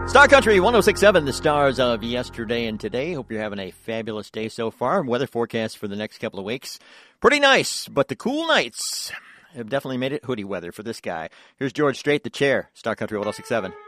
Star Country 106.7, the stars of yesterday and today. Hope you're having a fabulous day so far. Weather forecast for the next couple of weeks. Pretty nice, but the cool nights have definitely made it hoodie weather for this guy. Here's George Strait, the chair, Star Country 106.7.